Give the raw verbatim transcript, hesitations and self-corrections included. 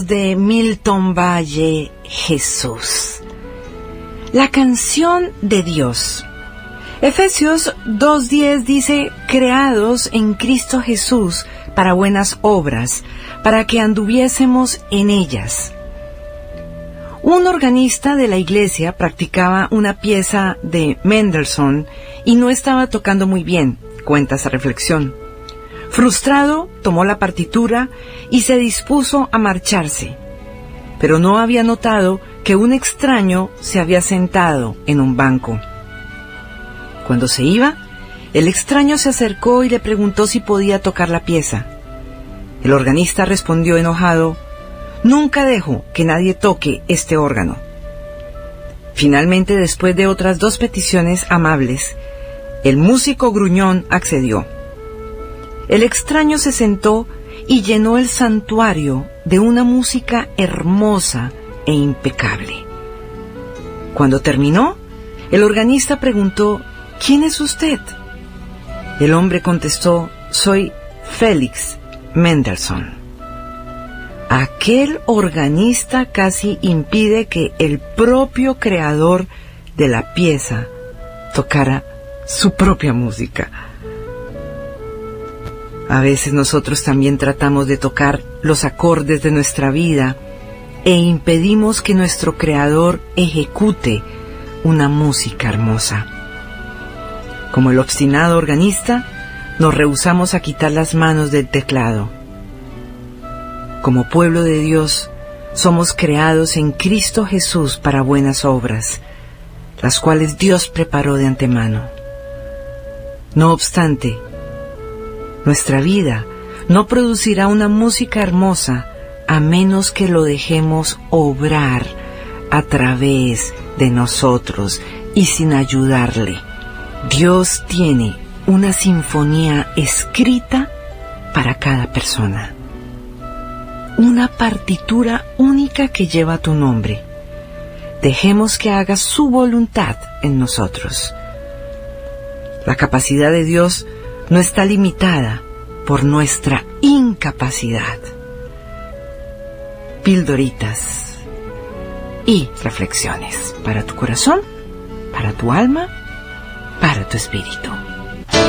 De Milton Valle, Jesús. La canción de Dios. Efesios dos diez dice: creados en Cristo Jesús para buenas obras, para que anduviésemos en ellas. Un organista de la iglesia practicaba una pieza de Mendelssohn y no estaba tocando muy bien, cuenta esa reflexión. Frustrado, tomó la partitura y se dispuso a marcharse, pero no había notado que un extraño se había sentado en un banco. Cuando se iba, el extraño se acercó y le preguntó si podía tocar la pieza. El organista respondió enojado: «Nunca dejo que nadie toque este órgano». Finalmente, después de otras dos peticiones amables, el músico gruñón accedió. El extraño se sentó y llenó el santuario de una música hermosa e impecable. Cuando terminó, el organista preguntó: «¿Quién es usted?». El hombre contestó: «Soy Félix Mendelssohn». Aquel organista casi impide que el propio creador de la pieza tocara su propia música. A veces nosotros también tratamos de tocar los acordes de nuestra vida e impedimos que nuestro Creador ejecute una música hermosa. Como el obstinado organista, nos rehusamos a quitar las manos del teclado. Como pueblo de Dios, somos creados en Cristo Jesús para buenas obras, las cuales Dios preparó de antemano. No obstante, nuestra vida no producirá una música hermosa a menos que lo dejemos obrar a través de nosotros y sin ayudarle. Dios tiene una sinfonía escrita para cada persona, una partitura única que lleva tu nombre. Dejemos que haga su voluntad en nosotros. La capacidad de Dios no está limitada por nuestra incapacidad. Pildoritas y reflexiones para tu corazón, para tu alma, para tu espíritu.